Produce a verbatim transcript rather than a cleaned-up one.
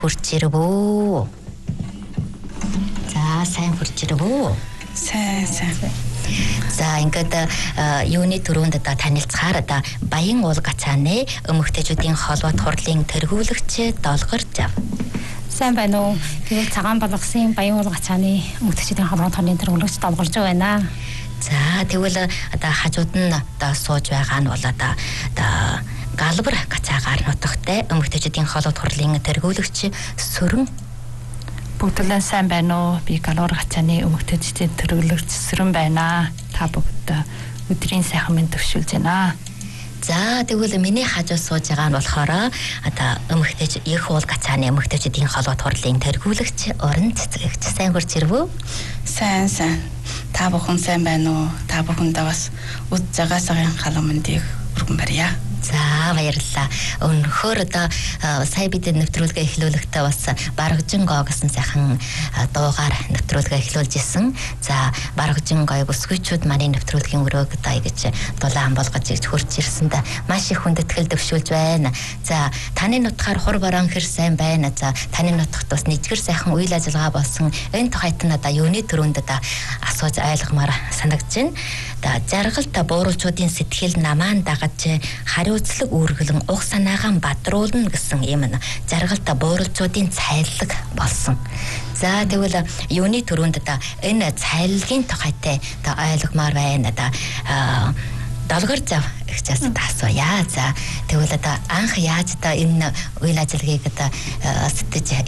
хүрч ирвөө. За сайн хүрч ирвөө. Сайн сайн. За ингээд юуны төрөнд одоо танилцахаар одоо Баян уул гацааны эмэгтэйчүүдийн холбоо хурлын тэргүүлэгч Долгор Жав. Сайн байна уу? Тэгээд цагаан балгасын Баян уул гацааны эмэгтэйчүүдийн холбоо хурлын тэргүүлэгч Долгор Жав байна. За тэгвэл одоо хажууд нь одоо сууж байгаа нь бол одоо одоо Галбар гацаагаар нутагтай эмэгтэйчүүдийн холбоо хурлын тэргүүлэгч Сүрэн. Бүгдлэн сайн байна уу? Би Галбар гацааны эмэгтэйчүүдийн тэргүүлэгч Сүрэн байна. Та бүгд өдрийн сайхан мэнд төвшүүлж байна. За тэгвэл миний хажуу сууж байгаа нь болохоор одоо эмэгтэйч Их уул гацааны эмэгтэйчүүдийн холбоо хурлын тэргүүлэгч Орон Цэцгэгч. Сайн хурж ирвөө. Сайн сайн. Та бүхэн сайн байна уу? Та бүхэндээ бас үд цагаасгийн халуун мэндийг өргөн барья. За баярлалаа. Өнөхөр одоо сая бид нэвтрүүлгээ эхлүүлэхдээ бас Баргажин гоо гэсэн сайхан дуугаар нэвтрүүлгээ эхлүүлж исэн. За Баргажин гоо бүсгүйчүүд манай нэвтрүүлгийн өрөөг одоо гэж дулаан болгож ирж хурж ирсэнд маш их хүндэтгэл төвшүүлж байна. За таны нутгаар хур борон хэр сайн байна. За таны нутагт бас нэгжгэр сайхан үйл ажиллагаа болсон. Энэ тухайд нь одоо юуны төрөнд одоо асууж ойлгомоор санагдаж байна. Одоо жаргалт бууруулчдын сэтгэл намаан дагаж хариуцлаг үүргэлэн ух санаагаа бадруулна гэсэн юм нь жаргалт бууруулчдын цайлаг болсон. За тэгвэл юуны төрөнд одоо энэ цайлгийн тухайтай одоо ойлгомоор байна. Одоо Долгор Жав ихчээс асууя. За тэгвэл одоо анх яаж одоо энэ үйл ажиллагааг одоо сэтгэж